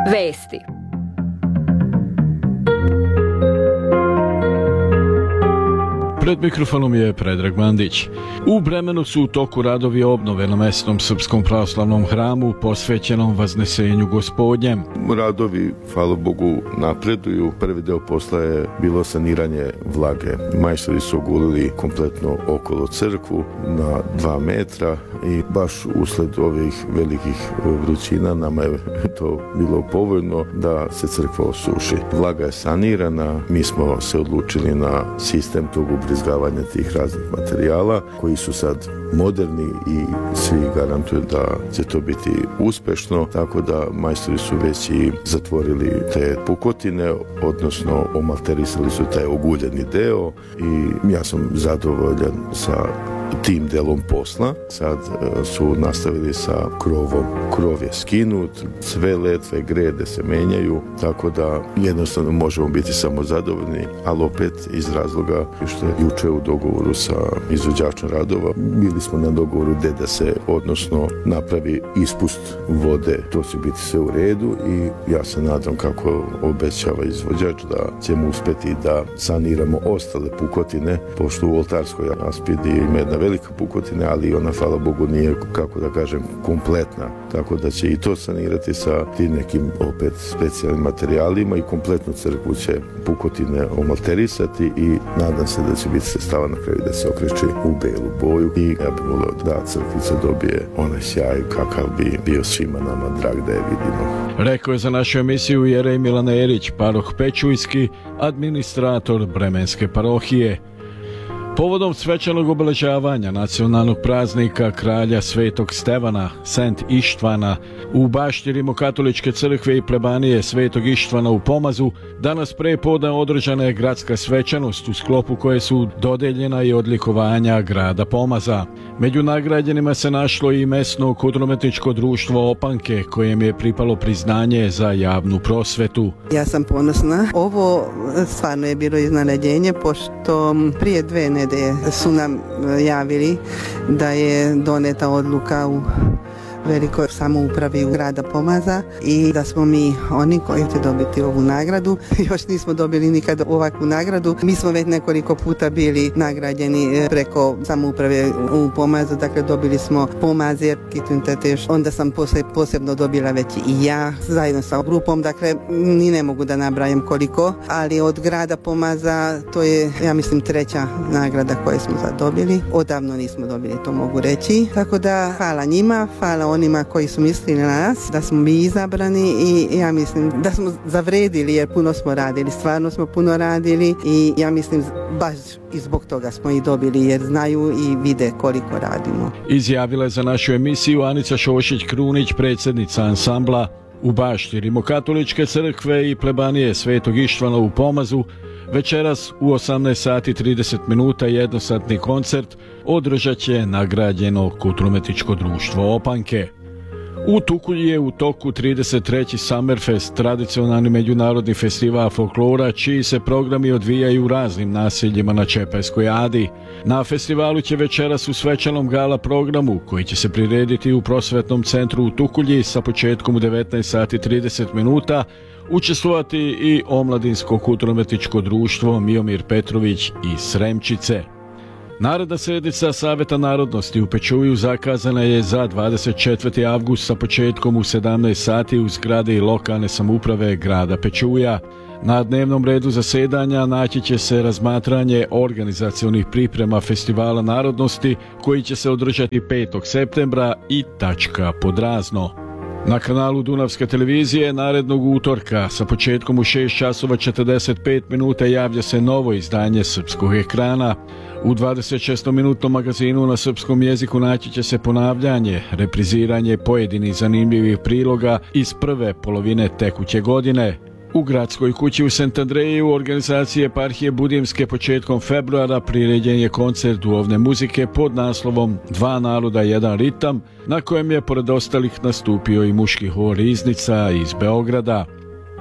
Vesti. Pred mikrofonom je Predrag Mandić. U Bremenu su u toku radovi obnove na mesnom srpskom pravoslavnom hramu posvećenom Vaznesenju Gospodnjem. Radovi, hvala Bogu, napreduju. Prvi deo posla je bilo saniranje vlage. Majstori su ogulili kompletno okolo crkvu na 2 metra i baš usled ovih velikih vrućina nama je to bilo povoljno da se crkva osuši. Vlaga je sanirana, mi smo se odlučili na sistem tog ubrizgavanja tih raznih materijala koji su sad moderni i svi garantuju da će to biti uspešno, tako da majstori su već i zatvorili te pukotine, odnosno omalterisali su taj oguljeni deo i ja sam zadovoljan sa tim delom posla. Sad su nastavili sa krovom. Krov je skinut, sve letve, grede se menjaju, tako da jednostavno možemo biti samo zadovoljni, ali opet iz razloga što je juče u dogovoru sa izvođačem radova, bili smo na dogovoru gde da se, odnosno napravi ispust vode, to će biti sve u redu i ja se nadam kako obećava izvođač da ćemo uspeti da saniramo ostale pukotine, pošto u oltarskoj aspidi ima jedna velika pukotina, ali ona, hvala Bogu, nije, kako da kažem, kompletna. Tako da će i to sanirati sa tim nekim opet specijalnim materijalima i kompletnu crkvu će pukotine omalterisati i nadam se da će biti sredstava na kraju da se okreći u belu boju i ja bih volio da crkvica dobije onaj sjaj kakav bi bio svima nama drag da je vidimo. Rekao je za našu emisiju Jerej Milan Erić, paroh Pečujski, administrator Bremenske parohije. Povodom svečanog obeležavanja nacionalnog praznika kralja Svetog Stevana, Sent Ištvana, u bašti Rimokatoličke crkve i plebanije Svetog Ištvana u Pomazu, danas pre podne održana je gradska svečanost u sklopu koje su dodeljena i odlikovanja grada Pomaza. Među nagrađenima se našlo i mesno kulturno-umetničko društvo Opanke, kojem je pripalo priznanje za javnu prosvetu. Ja sam ponosna. Ovo stvarno je bilo iznenađenje, pošto prije 2 nedelje su nam javili da je doneta odluka u velikoj samoupravi u grada Pomaza i da smo mi oni koji će dobiti ovu nagradu. Još nismo dobili nikad ovakvu nagradu. Mi smo već nekoliko puta bili nagrađeni preko samouprave u Pomazu, dakle dobili smo Pomazir, Kitüntetés, onda sam posebno dobila već i ja zajedno sa grupom, dakle ni ne mogu da nabrajam koliko, ali od grada Pomaza to je, ja mislim, 3. nagrada koju smo sad dobili. Odavno nismo dobili, to mogu reći. Tako da hvala njima, hvala onima koji su mislili na nas, da smo mi izabrani i ja mislim da smo zavredili jer puno smo radili, stvarno smo puno radili i ja mislim baš i zbog toga smo i dobili jer znaju i vide koliko radimo. Izjavila je za našu emisiju Anica Šošić-Krunić, predsjednica ansambla. U bašti Rimokatoličke crkve i plebanije Svetog Ištvana u Pomazu večeras u 18:30 jednosatni koncert održat će nagrađeno kulturno-umetničko društvo Opanke. U Tukulji je u toku 33. Summerfest, tradicionalni međunarodni festival folklora, čiji se programi odvijaju u raznim naseljima na Čepajskoj Adi. Na festivalu će večeras u svečanom gala programu, koji će se prirediti u prosvetnom centru u Tukulji sa početkom u 19:30, učestvovati i omladinsko kulturno-umetničko društvo Miomir Petrović iz Sremčice. Naredna sjednica Saveta narodnosti u Pečuju zakazana je za 24. avgust sa početkom u 17 sati u zgradi lokalne samouprave grada Pečuja. Na dnevnom redu zasedanja naći će se razmatranje organizacionih priprema Festivala narodnosti koji će se održati 5. septembra i tačka pod razno. Na kanalu Dunavske televizije narednog utorka sa početkom u 6:45 javlja se novo izdanje Srpskog ekrana. U 26-minutnom magazinu na srpskom jeziku naći će se ponavljanje, repriziranje pojedinih zanimljivih priloga iz prve polovine tekuće godine. U gradskoj kući u St. Andreju organizacije eparhije Budimske početkom februara priređen je koncert duhovne muzike pod naslovom 2 naroda, 1 ritam, na kojem je pored ostalih nastupio i muški hor Riznica iz Beograda.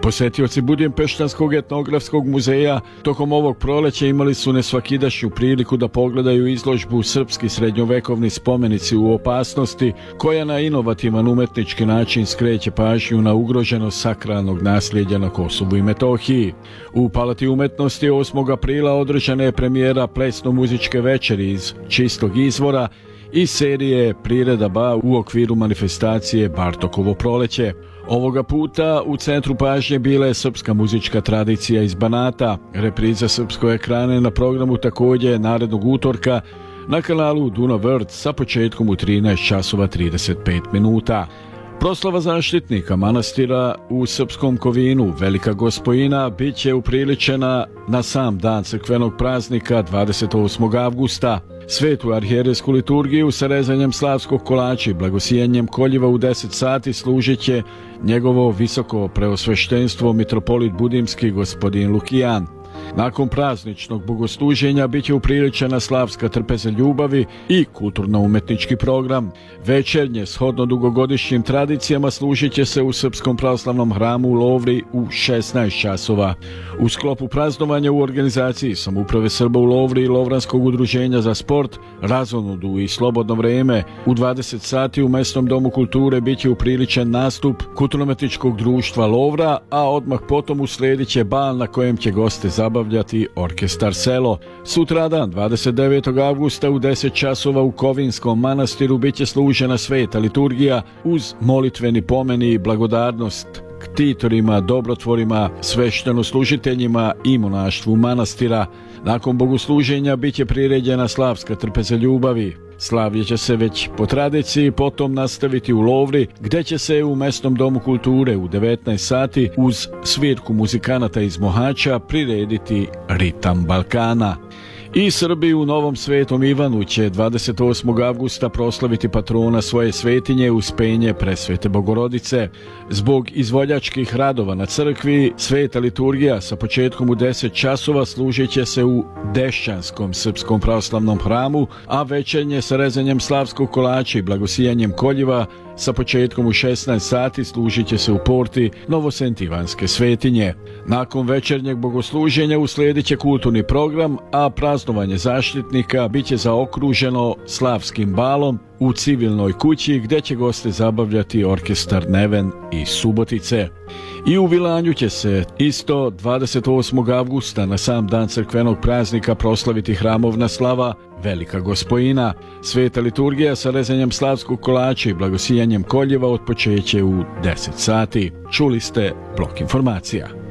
Posjetioci Budimpeštanskog etnografskog muzeja tokom ovog proleća imali su nesvakidašnju priliku da pogledaju izložbu Srpski srednjovekovni spomenici u opasnosti, koja na inovativan umetnički način skreće pažnju na ugroženost sakralnog nasljeđa na Kosovu i Metohiji. U Palati umetnosti 8. aprila održana je premijera plesno-muzičke večeri iz čistog izvora i serije priredaba u okviru manifestacije Bartokovo proleće. Ovoga puta u centru pažnje bila je srpska muzička tradicija iz Banata. Repriza srpskog ekrana na programu također narednog utorka na kanalu Dunav Vrt sa početkom u 13 časova 35 minuta. Proslava zaštitnika manastira u srpskom Kovinu, Velika Gospojina, bit će upriličena na sam dan crkvenog praznika 28. avgusta. Svetu arhijerejsku liturgiju sa rezanjem slavskog kolača i blagosijanjem koljiva u 10 sati služit će njegovo visoko preosveštenstvo mitropolit budimski gospodin Lukijan. Nakon prazničnog bogosluženja bit će upriličena slavska trpeza ljubavi i kulturno-umetnički program. Večernje, shodno dugogodišnjim tradicijama, služit će se u Srpskom pravoslavnom hramu u Lovri u 16 časova. U sklopu praznovanja u organizaciji Samouprave Srba u Lovri i Lovranskog udruženja za sport, razonodu i slobodno vreme u 20 sati u Mesnom domu kulture bit će upriličen nastup kulturno-umetničkog društva Lovra, a odmah potom uslijedit će bal na kojem će goste zabavljati orkestar Selo. Sutradan, 29. avgusta u 10 časova u Kovinskom manastiru bit će služena sveta liturgija uz molitveni pomeni i blagodarnost ktitorima, dobrotvorima, sveštenoslужiteljima i monaštvu manastira. Nakon bogosluženja bit će priređena slavska trpeza ljubavi. Slavlje će se već po tradiciji potom nastaviti u Lovri, gdje će se u Mesnom domu kulture u 19 sati uz svirku muzikanata iz Mohača prirediti Ritam Balkana. I Srbi u Novom Svetom Ivanu će 28. avgusta proslaviti patrona svoje svetinje Uspenje Presvete Bogorodice. Zbog izvoljačkih radova na crkvi, sveta liturgija sa početkom u 10 časova služit će se u Dešćanskom srpskom pravoslavnom hramu, a večernje sa rezanjem slavskog kolača i blagosijanjem koljiva sa početkom u 16 sati služit će se u porti Novosentivanske svetinje. Nakon večernjeg bogosluženja uslijedit će kulturni program, a praznovanje zaštitnika bit će zaokruženo slavskim balom u civilnoj kući, gdje će goste zabavljati orkestar Neven iz Subotice. I u Vilanju će se isto 28. avgusta na sam dan crkvenog praznika proslaviti hramovna slava Velika Gospojina. Sveta liturgija sa rezanjem slavskog kolača i blagosijanjem koljeva otpočeće u 10 sati. Čuli ste blok informacija.